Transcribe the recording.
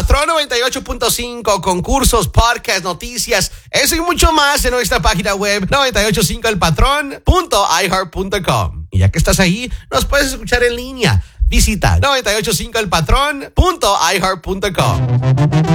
Patrón 98.5, concursos, podcasts, noticias, eso y mucho más en nuestra página web 985elpatrón.iheart.com. Y ya que estás ahí, nos puedes escuchar en línea. Visita 985elpatrón.iheart.com.